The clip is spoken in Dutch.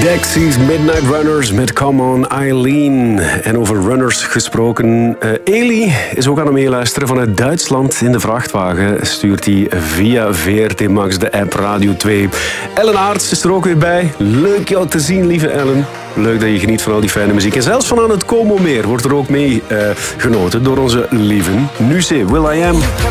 Dexys Midnight Runners met Come On Eileen. En over runners gesproken. Eli is ook aan het meeluisteren vanuit Duitsland. In de vrachtwagen stuurt hij via VRT Max de app Radio 2. Ellen Aarts is er ook weer bij. Leuk jou te zien, lieve Ellen. Leuk dat je geniet van al die fijne muziek. En zelfs van aan het Como Meer wordt er ook mee genoten door onze lieven Nuce, Will I Am.